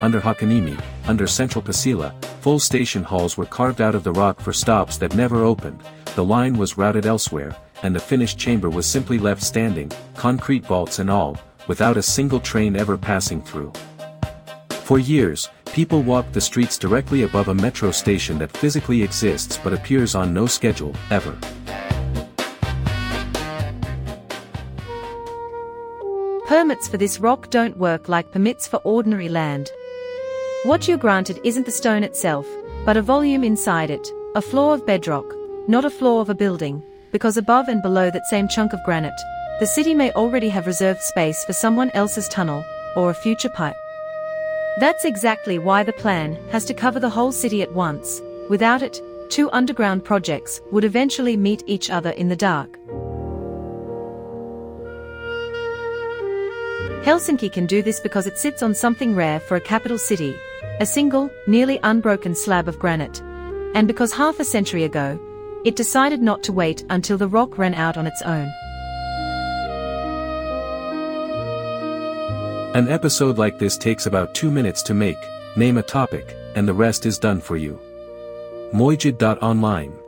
under Hakanimi, under Central Pasila, full station halls were carved out of the rock for stops that never opened, the line was routed elsewhere, and the finished chamber was simply left standing, concrete vaults and all, without a single train ever passing through. For years, people walked the streets directly above a metro station that physically exists but appears on no schedule, ever. Permits for this rock don't work like permits for ordinary land. What you're granted isn't the stone itself, but a volume inside it, a floor of bedrock, not a floor of a building, because above and below that same chunk of granite, the city may already have reserved space for someone else's tunnel, or a future pipe. That's exactly why the plan has to cover the whole city at once. Without it, two underground projects would eventually meet each other in the dark. Helsinki can do this because it sits on something rare for a capital city, a single, nearly unbroken slab of granite. And because half a century ago, it decided not to wait until the rock ran out on its own. An episode like this takes about 2 minutes to make, name a topic, and the rest is done for you. Mojid.online